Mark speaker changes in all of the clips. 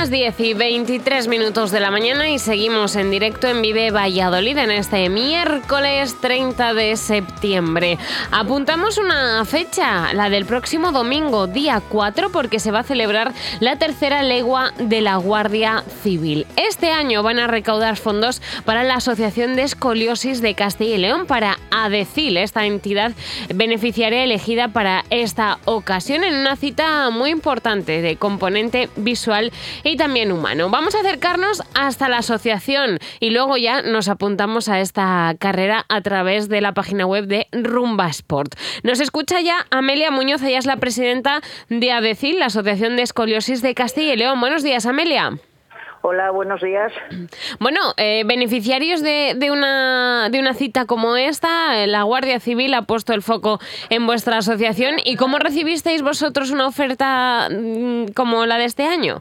Speaker 1: las 10:23 de la mañana y seguimos en directo en Vive Valladolid en este miércoles 30 de septiembre. Apuntamos una fecha, la del próximo domingo, día 4, porque se va a celebrar la tercera legua de la Guardia Civil. Este año van a recaudar fondos para la Asociación de Escoliosis de Castilla y León, para ADECIL, esta entidad beneficiaria elegida para esta ocasión, en una cita muy importante de componente visual y también humano. Vamos a acercarnos hasta la asociación y luego ya nos apuntamos a esta carrera a través de la página web de Rumba Sport. Nos escucha ya Amelia Muñoz, ella es la presidenta de ADECIL, la Asociación de Escoliosis de Castilla y León. Buenos días, Amelia.
Speaker 2: Hola, buenos días.
Speaker 1: Bueno, beneficiarios de una cita como esta, la Guardia Civil ha puesto el foco en vuestra asociación. ¿Y cómo recibisteis vosotros una oferta como la de este año?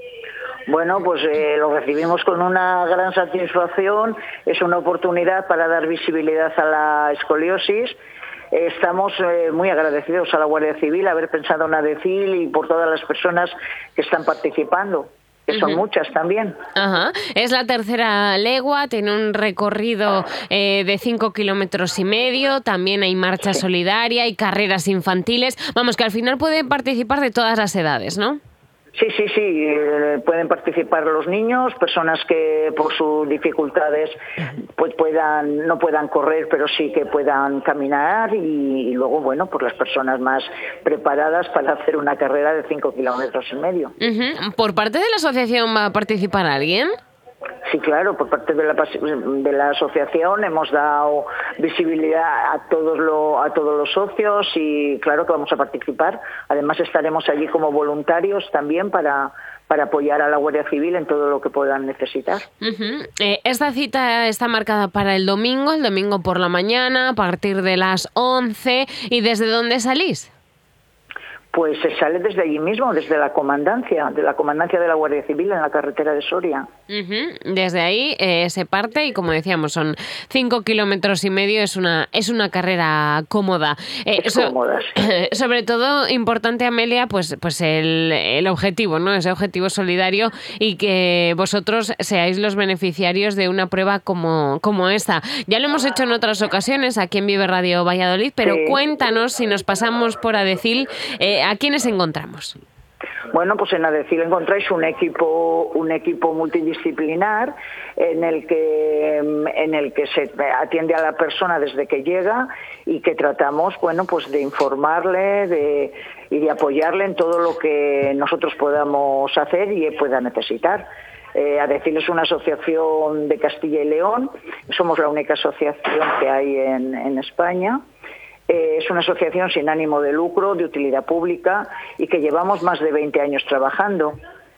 Speaker 2: Bueno, pues lo recibimos con una gran satisfacción. Es una oportunidad para dar visibilidad a la escoliosis. Estamos muy agradecidos a la Guardia Civil haber pensado en ADECIL y por todas las personas que están participando, que son muchas también.
Speaker 1: Ajá. Es la tercera legua, tiene un recorrido de 5,5 kilómetros. También hay marcha solidaria y carreras infantiles. Vamos, que al final pueden participar de todas las edades, ¿no?
Speaker 2: Sí, pueden participar los niños, personas que por sus dificultades pues no puedan correr, pero sí que puedan caminar, y luego, bueno, pues las personas más preparadas para hacer una carrera de 5,5 kilómetros.
Speaker 1: ¿Por parte de la asociación va a participar alguien?
Speaker 2: Sí, claro, por parte de la asociación hemos dado visibilidad a todos los socios y claro que vamos a participar. Además estaremos allí como voluntarios también para apoyar a la Guardia Civil en todo lo que puedan necesitar.
Speaker 1: Esta cita está marcada para el domingo por la mañana, a partir de las 11. ¿Y desde dónde salís?
Speaker 2: Pues se sale desde allí mismo, desde la comandancia de la Guardia Civil en la carretera de Soria.
Speaker 1: Desde ahí se parte y, como decíamos, son 5,5 kilómetros. Es una carrera cómoda.
Speaker 2: Cómoda, sí.
Speaker 1: Sobre todo importante, Amelia, pues el objetivo, ¿no? Ese objetivo solidario, y que vosotros seáis los beneficiarios de una prueba como esta. Ya lo hemos hecho en otras ocasiones aquí en Vive Radio Valladolid, pero sí. Cuéntanos, si nos pasamos por ADECIL, ¿a quiénes encontramos?
Speaker 2: Bueno, pues en ADECIL encontráis un equipo multidisciplinar en el que se atiende a la persona desde que llega y que tratamos, bueno, pues de informarle y de apoyarle en todo lo que nosotros podamos hacer y pueda necesitar. ADECIL es una asociación de Castilla y León, somos la única asociación que hay en España. Es una asociación sin ánimo de lucro, de utilidad pública, y que llevamos más de 20 años trabajando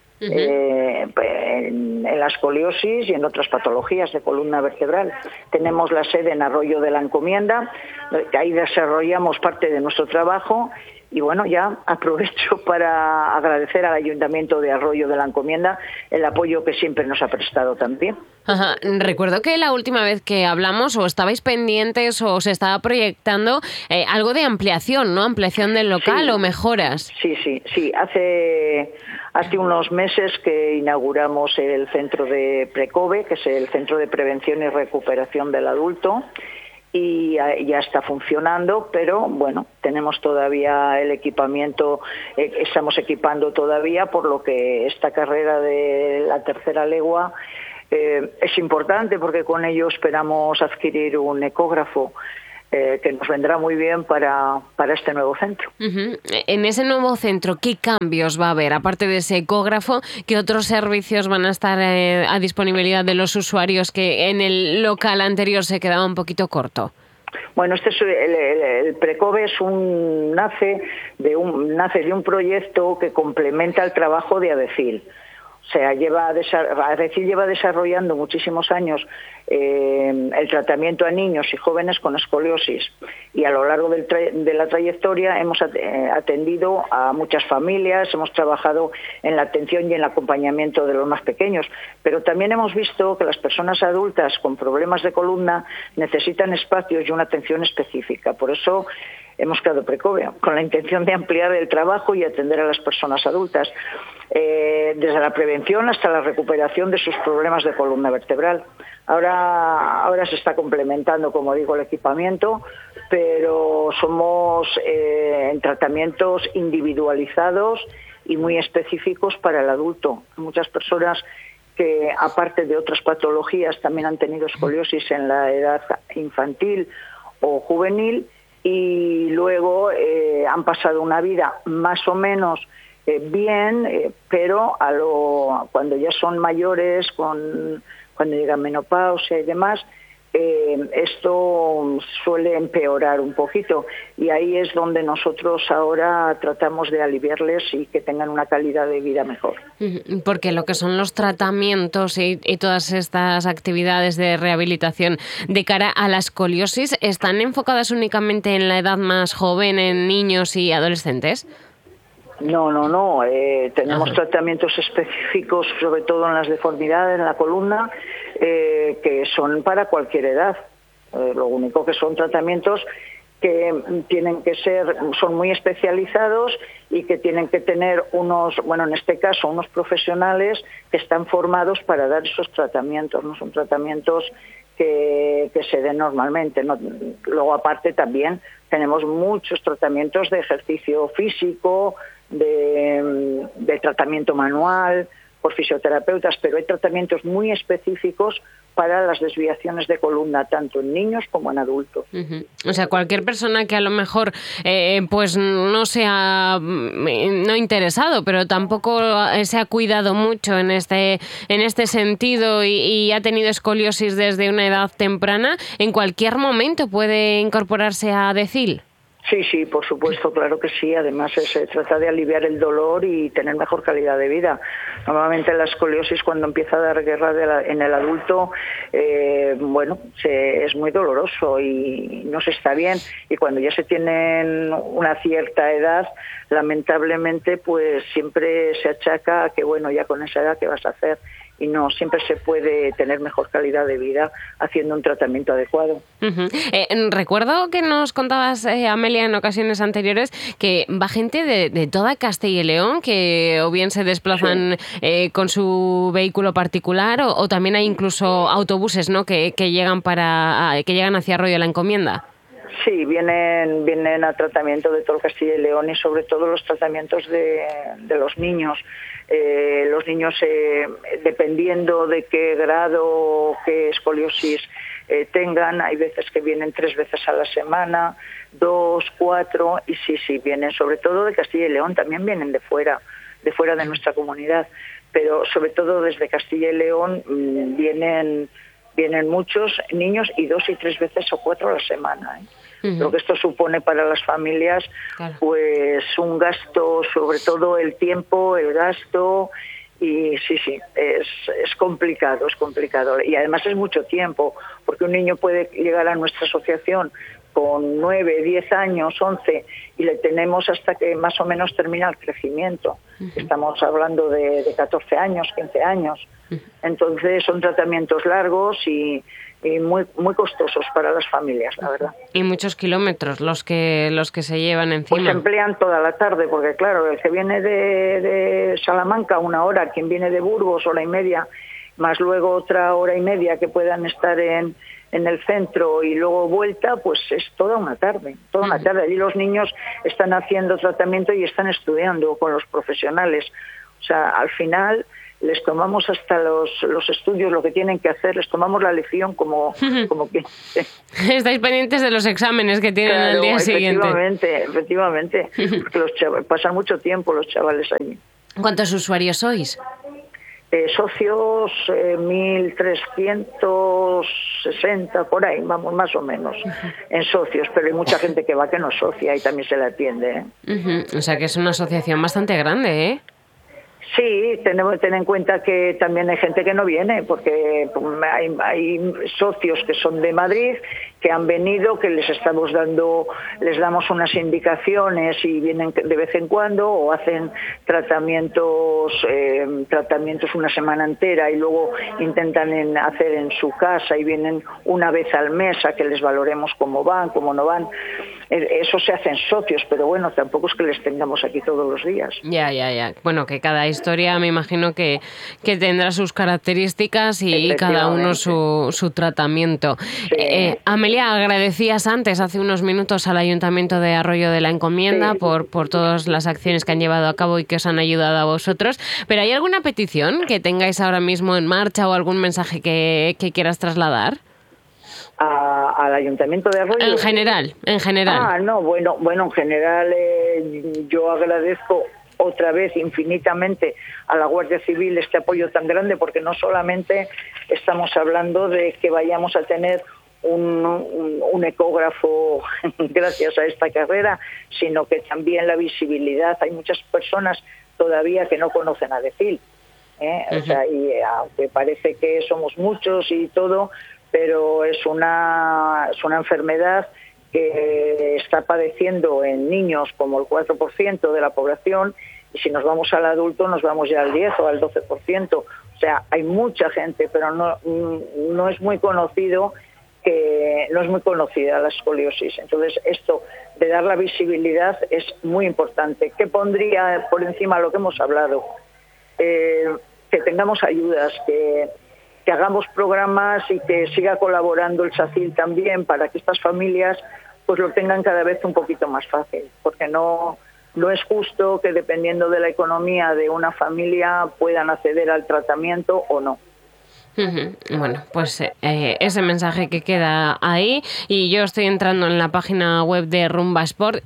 Speaker 2: en la escoliosis y en otras patologías de columna vertebral. Tenemos la sede en Arroyo de la Encomienda, ahí desarrollamos parte de nuestro trabajo. Y bueno, ya aprovecho para agradecer al Ayuntamiento de Arroyo de la Encomienda el apoyo que siempre nos ha prestado también.
Speaker 1: Ajá. Recuerdo que la última vez que hablamos, o estabais pendientes o se estaba proyectando algo de ampliación, ¿no? Ampliación del local, sí. O mejoras.
Speaker 2: Sí. Hace unos meses que inauguramos el centro de Precobe, que es el Centro de Prevención y Recuperación del Adulto, y ya está funcionando, pero bueno, tenemos todavía el equipamiento, estamos equipando todavía, por lo que esta carrera de la tercera legua es importante, porque con ello esperamos adquirir un ecógrafo que nos vendrá muy bien para este nuevo centro.
Speaker 1: En ese nuevo centro, ¿qué cambios va a haber? Aparte de ese ecógrafo, ¿qué otros servicios van a estar a disponibilidad de los usuarios que en el local anterior se quedaba un poquito corto?
Speaker 2: Bueno, el Precobe nace de un proyecto que complementa el trabajo de ADECIL. O sea, ADECIL lleva desarrollando muchísimos años el tratamiento a niños y jóvenes con escoliosis, y a lo largo de la trayectoria hemos atendido a muchas familias, hemos trabajado en la atención y en el acompañamiento de los más pequeños, pero también hemos visto que las personas adultas con problemas de columna necesitan espacios y una atención específica. Por eso hemos creado Precobe, con la intención de ampliar el trabajo y atender a las personas adultas. desde la prevención hasta la recuperación de sus problemas de columna vertebral. Ahora se está complementando, como digo, el equipamiento, pero somos en tratamientos individualizados y muy específicos para el adulto. Muchas personas que, aparte de otras patologías, también han tenido escoliosis en la edad infantil o juvenil y luego han pasado una vida más o menos bien, pero cuando ya son mayores, cuando llegan menopausia y demás, esto suele empeorar un poquito y ahí es donde nosotros ahora tratamos de aliviarles y que tengan una calidad de vida mejor.
Speaker 1: Porque lo que son los tratamientos y todas estas actividades de rehabilitación de cara a la escoliosis, ¿están enfocadas únicamente en la edad más joven, en niños y adolescentes?
Speaker 2: No. Tenemos tratamientos específicos, sobre todo en las deformidades, en la columna, que son para cualquier edad. Lo único que son tratamientos que son muy especializados y que tienen que tener en este caso, unos profesionales que están formados para dar esos tratamientos. No son tratamientos que se den normalmente. Luego, aparte, también tenemos muchos tratamientos de ejercicio físico, de tratamiento manual, por fisioterapeutas, pero hay tratamientos muy específicos para las desviaciones de columna, tanto en niños como en adultos.
Speaker 1: O sea, cualquier persona que a lo mejor pues no sea no interesado, pero tampoco se ha cuidado mucho en este sentido y ha tenido escoliosis desde una edad temprana, en cualquier momento puede incorporarse a DECIL.
Speaker 2: Sí, por supuesto, claro que sí. Además, se trata de aliviar el dolor y tener mejor calidad de vida. Normalmente la escoliosis, cuando empieza a dar guerra en el adulto, es muy doloroso y no se está bien. Y cuando ya se tienen una cierta edad, lamentablemente, pues siempre se achaca a que, ya con esa edad, ¿qué vas a hacer? Y no, siempre se puede tener mejor calidad de vida haciendo un tratamiento adecuado.
Speaker 1: Recuerdo que nos contabas, Amelia, en ocasiones anteriores, que va gente de toda Castilla y León, que o bien se desplazan con su vehículo particular o también hay incluso autobuses, ¿no?, que llegan hacia Arroyo de la Encomienda.
Speaker 2: Sí, vienen a tratamiento de todo Castilla y León y sobre todo los tratamientos de los niños. Los niños, dependiendo de qué grado, qué escoliosis tengan, hay veces que vienen 3 veces a la semana, 2, 4, y sí, vienen sobre todo de Castilla y León, también vienen de fuera de nuestra comunidad, pero sobre todo desde Castilla y León vienen muchos niños y 2 y 3 veces o 4 a la semana. Lo que esto supone para las familias, pues un gasto, sobre todo el tiempo, el gasto, y sí, es complicado. Y además es mucho tiempo, porque un niño puede llegar a nuestra asociación con 9, 10 años, 11, y le tenemos hasta que más o menos termina el crecimiento. Estamos hablando de 14 años, 15 años. Entonces son tratamientos largos y muy costosos para las familias, la verdad.
Speaker 1: Y muchos kilómetros los que se llevan encima.
Speaker 2: Pues emplean toda la tarde, porque claro, el que viene de Salamanca 1 hora, quien viene de Burgos 1h30, más luego otra 1h30 que puedan estar en el centro y luego vuelta, pues es toda una tarde. Allí los niños están haciendo tratamiento y están estudiando con los profesionales. O sea, al final les tomamos hasta los estudios, lo que tienen que hacer, les tomamos la lección como que...
Speaker 1: Estáis pendientes de los exámenes que tienen al día siguiente.
Speaker 2: Efectivamente, porque pasan mucho tiempo los chavales allí.
Speaker 1: ¿Cuántos usuarios sois?
Speaker 2: Socios 1.360, por ahí, vamos, más o menos, en socios, pero hay mucha gente que va que no es socia y también se le atiende.
Speaker 1: O sea que es una asociación bastante grande, ¿eh?
Speaker 2: Sí, tenemos que tener en cuenta que también hay gente que no viene, porque hay socios que son de Madrid, que han venido, que les damos unas indicaciones y vienen de vez en cuando, o hacen tratamientos una semana entera y luego intentan hacer en su casa y vienen una vez al mes a que les valoremos cómo van, cómo no van. Eso se hacen socios, pero bueno, tampoco es que les tengamos aquí todos los días.
Speaker 1: Ya. Bueno, que cada historia me imagino que tendrá sus características y cada uno su tratamiento.
Speaker 2: Sí.
Speaker 1: Amelia, agradecías antes, hace unos minutos, al Ayuntamiento de Arroyo de la Encomienda por todas las acciones que han llevado a cabo y que os han ayudado a vosotros. ¿Pero hay alguna petición que tengáis ahora mismo en marcha o algún mensaje que quieras trasladar?
Speaker 2: Al Ayuntamiento de Arroyo.
Speaker 1: En general.
Speaker 2: No, bueno, en general yo agradezco otra vez infinitamente a la Guardia Civil este apoyo tan grande, porque no solamente estamos hablando de que vayamos a tener un ecógrafo gracias a esta carrera, sino que también la visibilidad. Hay muchas personas todavía que no conocen a ADECIL, o sea, y aunque parece que somos muchos y todo, pero es una enfermedad que está padeciendo en niños como el 4% de la población, y si nos vamos al adulto nos vamos ya al 10 o al 12%. O sea, hay mucha gente, pero no es muy conocida la escoliosis. Entonces, esto de dar la visibilidad es muy importante. ¿Qué pondría por encima lo que hemos hablado? Que tengamos ayudas, que hagamos programas y que siga colaborando el SACIL también para que estas familias pues lo tengan cada vez un poquito más fácil, porque no es justo que dependiendo de la economía de una familia puedan acceder al tratamiento o no.
Speaker 1: Bueno, pues ese mensaje que queda ahí, y yo estoy entrando en la página web de Rumbasport,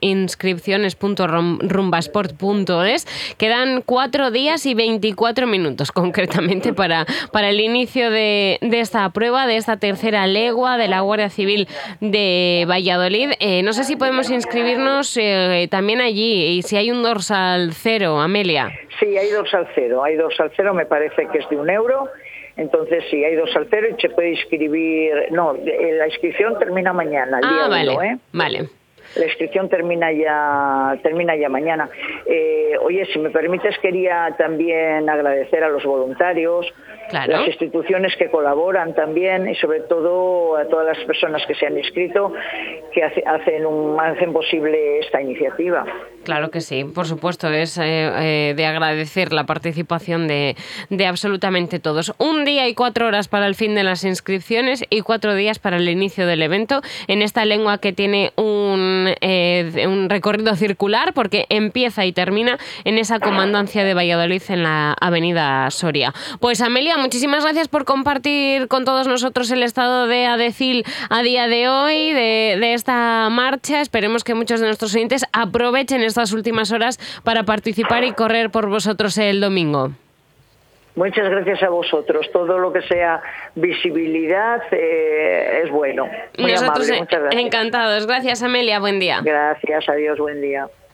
Speaker 1: inscripciones.rumbasport.es. Quedan 4 días y 24 minutos concretamente para el inicio de esta prueba, de esta tercera legua de la Guardia Civil de Valladolid. No sé si podemos inscribirnos también allí, y si hay un dorsal cero, Amelia.
Speaker 2: Sí, hay dorsal cero, me parece que es de €1. Entonces sí, hay dorsal cero y se puede inscribir. No, la inscripción termina mañana, el día 1,
Speaker 1: Vale.
Speaker 2: La inscripción termina ya mañana. Oye, si me permites, quería también agradecer a los voluntarios, las instituciones que colaboran también, y sobre todo a todas las personas que se han inscrito, que hacen posible esta iniciativa.
Speaker 1: Claro que sí, por supuesto, es de agradecer la participación de absolutamente todos. 1 día y 4 horas para el fin de las inscripciones y 4 días para el inicio del evento en esta lengua que tiene un recorrido circular, porque empieza y termina en esa comandancia de Valladolid en la avenida Soria. Pues Amelia, muchísimas gracias por compartir con todos nosotros el estado de ADECIL a día de hoy, de esta marcha. Esperemos que muchos de nuestros oyentes aprovechen estas últimas horas para participar y correr por vosotros el domingo.
Speaker 2: Muchas gracias a vosotros. Todo lo que sea visibilidad es bueno. Muy
Speaker 1: nosotros
Speaker 2: amable, muchas gracias.
Speaker 1: Encantados. Gracias, Amelia. Buen día.
Speaker 2: Gracias, adiós, buen día.